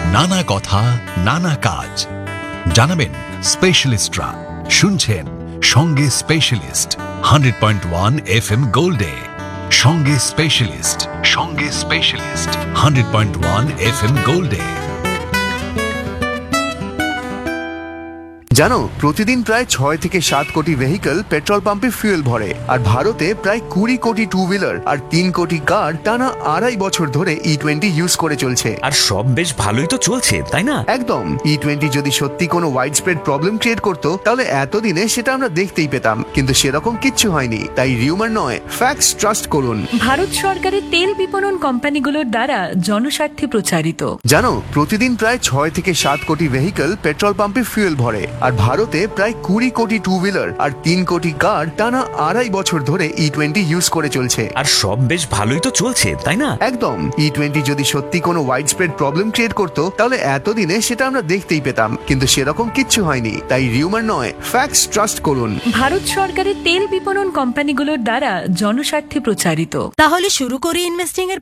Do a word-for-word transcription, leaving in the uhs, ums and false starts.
নানা কথা নানা কাজ জানাবেন স্পেশালিস্টরা। শুনছেন সঙ্গে specialist hundred point one F M গোল্ডে। সঙ্গে স্পেশালিস্ট সঙ্গে specialist hundred point one F M গোল্ডে। জানো, প্রতিদিন প্রায় ছয় থেকে সাত কোটি ভেহিকল পেট্রোল পাম্পে ফুয়েল ভরে, আর ভারতে প্রায় কুড়ি কোটি টু হুইলার আর তিন কোটি কার টানা আড়াই বছর ধরে ই টোয়েন্টি ইউজ করে চলছে। আর সব বেশ ভালোই তো চলছে, তাই না? একদম। ই টোয়েন্টি যদি সত্যি কোনো ওয়াইড স্প্রেড প্রবলেম ক্রিয়েট করতো, তাহলে এতদিনে সেটা আমরা দেখতেই পেতাম, কিন্তু সেরকম কিচ্ছু হয়নি। তাই রিউমার নয়, ফ্যাক্টস ট্রাস্ট করুন। ভারত সরকারের তেল বিপণন কোম্পানিগুলোর দ্বারা জনস্বার্থে প্রচারিত। জানো, প্রতিদিন প্রায় ছয় থেকে সাত কোটি ভেহিকল পেট্রোল পাম্পে ফুয়েল ভরে, আর ভারতে প্রায় কুড়ি কোটি টু হুইলার আর তিন কোটি কার টানা আড়াই বছর ধরে ই টোয়েন্টি ইউজ করে চলছে। আর সব বেশ ভালোই তো চলছে, তাই না? একদম। ই টোয়েন্টি যদি সত্যি কোনো ওয়াইড স্প্রেড প্রবলেম ক্রিয়েট করতো, তাহলে এতদিনে সেটা আমরা দেখতেই পেতাম, কিন্তু সেরকম কিচ্ছু হয়নি। তাই রিউমার নয়, ফ্যাক্টস ট্রাস্ট করুন। ভারত সরকারের তেল বিপণন কোম্পানিগুলোর দ্বারা জনস্বার্থে প্রচারিত। তাহলে শুরু করি ইনভেস্টিং এর